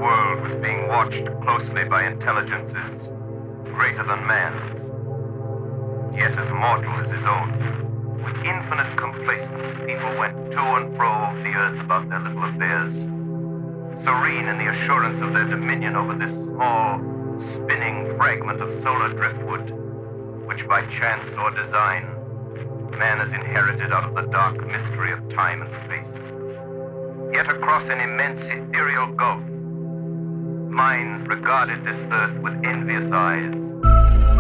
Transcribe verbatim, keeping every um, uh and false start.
world was being watched closely by intelligences greater than man's, yet as mortal as his own. With infinite complacence, people went to and fro over the earth about their little affairs, serene in the assurance of their dominion over this small, spinning fragment of solar driftwood, which by chance or design, man has inherited out of the dark mystery of time and space. Yet across an immense ethereal gulf, minds regarded this earth with envious eyes,